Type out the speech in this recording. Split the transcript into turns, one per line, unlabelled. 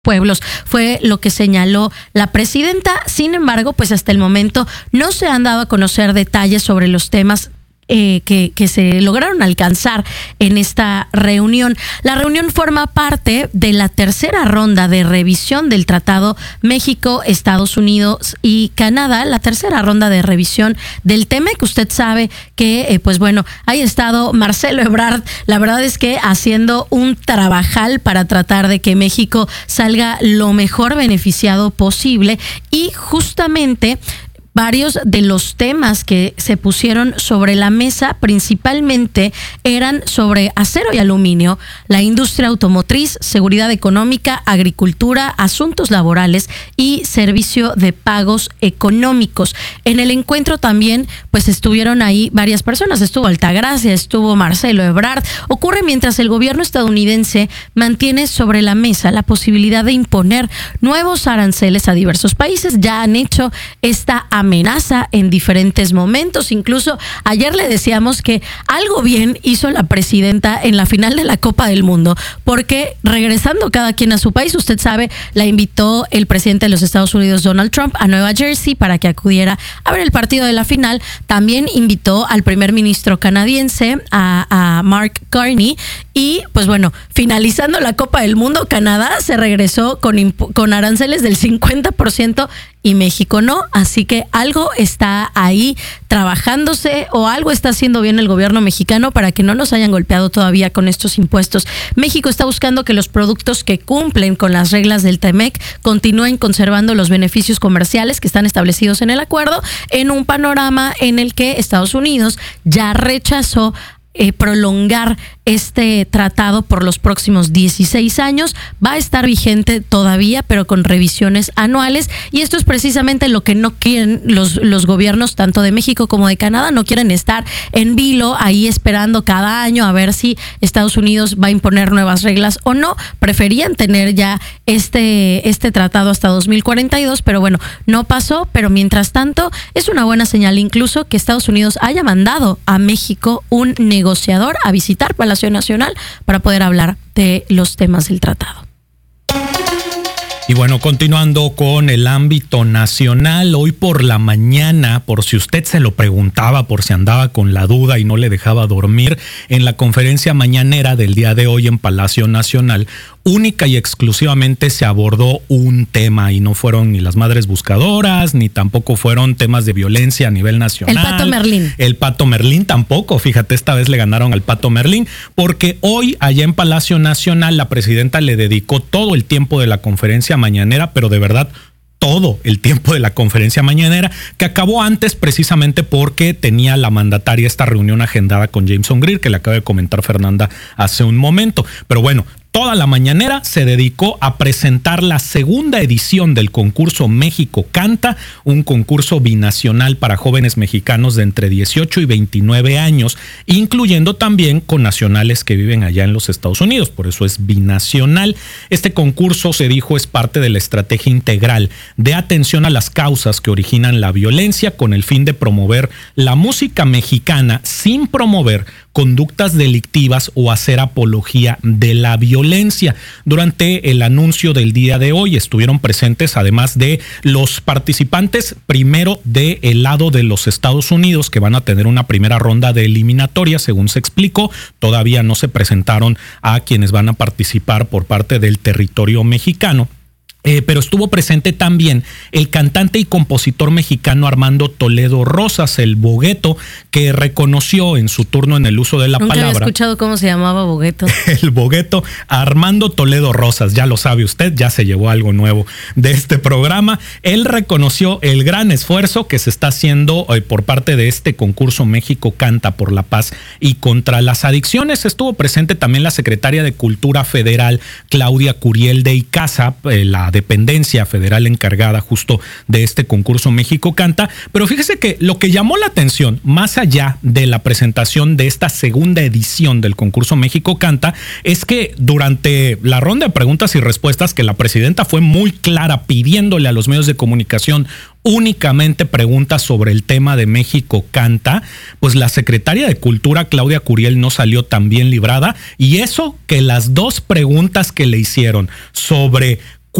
pueblos, fue lo que señaló la presidenta. Sin embargo, pues hasta el momento no se han dado a conocer detalles sobre los temas que se lograron alcanzar en esta reunión. La reunión forma parte de la tercera ronda de revisión del Tratado México, Estados Unidos y Canadá, la tercera ronda de revisión del TEMEC. Usted sabe que, pues bueno, ahí ha estado Marcelo Ebrard, la verdad es que haciendo un trabajal para tratar de que México salga lo mejor beneficiado posible, y justamente varios de los temas que se pusieron sobre la mesa principalmente eran sobre acero y aluminio, la industria automotriz, seguridad económica, agricultura, asuntos laborales y servicio de pagos económicos. En el encuentro también pues estuvieron ahí varias personas, estuvo Altagracia, estuvo Marcelo Ebrard. Ocurre mientras el gobierno estadounidense mantiene sobre la mesa la posibilidad de imponer nuevos aranceles a diversos países. Ya han hecho esta amenaza en diferentes momentos. Incluso ayer le decíamos que algo bien hizo la presidenta en la final de la Copa del Mundo, porque regresando cada quien a su país, usted sabe, la invitó el presidente de los Estados Unidos, Donald Trump, a Nueva Jersey para que acudiera a ver el partido de la final. También invitó al primer ministro canadiense, a Mark Carney, y pues bueno, finalizando la Copa del Mundo, Canadá se regresó con aranceles del 50% y México no, así que algo está ahí trabajándose o algo está haciendo bien el gobierno mexicano para que no nos hayan golpeado todavía con estos impuestos. México está buscando que los productos que cumplen con las reglas del TEMEC continúen conservando los beneficios comerciales que están establecidos en el acuerdo, en un panorama en el que Estados Unidos ya rechazó prolongar este tratado por los próximos 16 años. Va a estar vigente todavía, pero con revisiones anuales, y esto es precisamente lo que no quieren los gobiernos tanto de México como de Canadá. No quieren estar en vilo ahí esperando cada año a ver si Estados Unidos va a imponer nuevas reglas o no. Preferían tener ya este tratado hasta 2042, pero bueno, no pasó. Pero mientras tanto es una buena señal incluso que Estados Unidos haya mandado a México un negociador a visitar Palacio Nacional para poder hablar de los temas del tratado.
Y bueno, continuando con el ámbito nacional, hoy por la mañana, por si usted se lo preguntaba, por si andaba con la duda y no le dejaba dormir, en la conferencia mañanera del día de hoy en Palacio Nacional, única y exclusivamente se abordó un tema, y no fueron ni las madres buscadoras, ni tampoco fueron temas de violencia a nivel nacional.
El Pato Merlín.
El Pato Merlín tampoco, fíjate, esta vez le ganaron al Pato Merlín, porque hoy allá en Palacio Nacional la presidenta le dedicó todo el tiempo de la conferencia mañanera, pero de verdad todo el tiempo de la conferencia mañanera, que acabó antes precisamente porque tenía la mandataria esta reunión agendada con Jameson Greer, que le acaba de comentar Fernanda hace un momento. Pero bueno, toda la mañanera se dedicó a presentar la segunda edición del concurso México Canta, un concurso binacional para jóvenes mexicanos de entre 18 y 29 años, incluyendo también con nacionales que viven allá en los Estados Unidos, por eso es binacional. Este concurso, se dijo, es parte de la estrategia integral de atención a las causas que originan la violencia, con el fin de promover la música mexicana sin promover conductas delictivas o hacer apología de la violencia. Durante el anuncio del día de hoy estuvieron presentes, además de los participantes primero del lado de los Estados Unidos, que van a tener una primera ronda de eliminatoria, según se explicó. Todavía no se presentaron a quienes van a participar por parte del territorio mexicano. Pero estuvo presente también el cantante y compositor mexicano Armando Toledo Rosas, el Bogueto, que reconoció en su turno en el uso de la palabra.
Nunca había escuchado cómo se llamaba Bogueto.
El Bogueto, Armando Toledo Rosas, ya lo sabe usted, ya se llevó algo nuevo de este programa. Él reconoció el gran esfuerzo que se está haciendo por parte de este concurso México Canta por la Paz y contra las adicciones. Estuvo presente también la secretaria de Cultura Federal, Claudia Curiel de Icaza, la dependencia federal encargada justo de este concurso México Canta. Pero fíjese que lo que llamó la atención, más allá de la presentación de esta segunda edición del concurso México Canta, es que durante la ronda de preguntas y respuestas, que la presidenta fue muy clara pidiéndole a los medios de comunicación únicamente preguntas sobre el tema de México Canta, pues la secretaria de Cultura, Claudia Curiel, no salió tan bien librada. Y eso que las dos preguntas que le hicieron sobre